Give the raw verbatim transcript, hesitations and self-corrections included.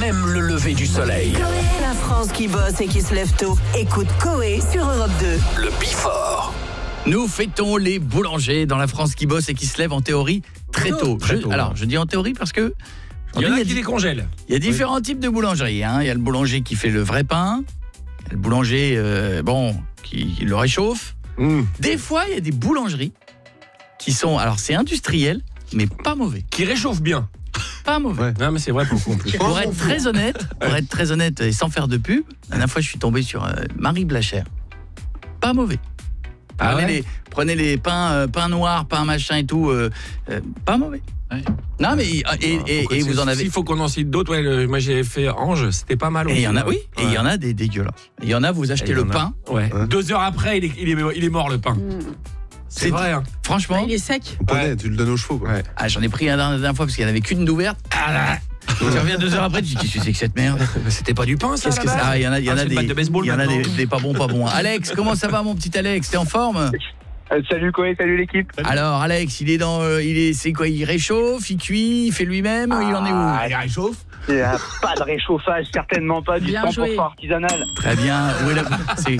aime le lever du soleil. Coé, la France qui bosse et qui se lève tôt. Écoute Coé sur Europe deux. Le Bifort. Nous fêtons les boulangers dans la France qui bosse et qui se lève en théorie très tôt. Très Je, tôt, alors, ouais. je dis en théorie parce que Il y en a il y a qui di- les congèlent. il y a différents types de boulangeries. Hein. Il y a le boulanger qui fait le vrai pain, il y a le boulanger euh, bon qui, qui le réchauffe. Mmh. Des fois, il y a des boulangeries qui sont, alors c'est industriel, mais pas mauvais. Qui réchauffe bien. Pas mauvais. Ouais. Non mais c'est vrai pour le coup en plus. Pour être très honnête, pour être très honnête et sans faire de pub, la dernière fois je suis tombé sur euh, Marie Blachère. Pas mauvais. Ah prenez, ouais les, prenez les pains, euh, pains noirs, pains machin et tout, euh, euh, pas mauvais. Ouais. Non mais et, et, et vous en avez. S'il faut qu'on en cite d'autres, ouais, le- moi j'ai fait Ange, c'était pas mal. Et il y en a, oui. Et il Ouais. y en a des dégueulasses. Et il y en a, vous achetez Et il y le en a- pain. Ouais. Ouais. Deux heures après, il est, il est, il est mort le pain. C'est C'est- vrai. Hein. Franchement, Ah, il est sec. Au poney, Ouais. tu le donnes aux chevaux, quoi. Ouais. ah, j'en ai pris un la dernière fois parce qu'il n'y en avait qu'une d'ouverte. Ah là. Tu reviens deux heures après, tu dis qu'est-ce que c'est que cette merde. C'était pas du pain ça. Qu'est-ce à que la ça base Ah, il y en a, il y en Ah, a c'est une des, batte de baseball il y en a des, maintenant. des pas bons, pas bons. Alex, comment ça va mon petit Alex? T'es en forme? Euh, salut Coé, salut l'équipe. Alors Alex, il est dans, euh, il est, c'est quoi? Il réchauffe, il cuit, il fait lui-même, il en est où? Ah, il réchauffe. Il n'y a pas de réchauffage, certainement pas, du Bien cent pour cent joué. artisanal. Très bien. Où est la- c'est